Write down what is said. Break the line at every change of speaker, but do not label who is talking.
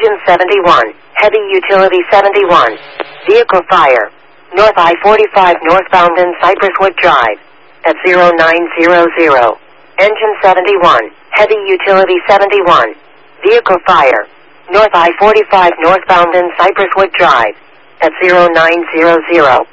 Engine 71, Heavy Utility 71. Vehicle fire. North I-45 northbound in Cypresswood Drive. At 0900. Engine 71, Heavy Utility 71. Vehicle fire. North I-45 northbound in Cypresswood Drive. At 0900.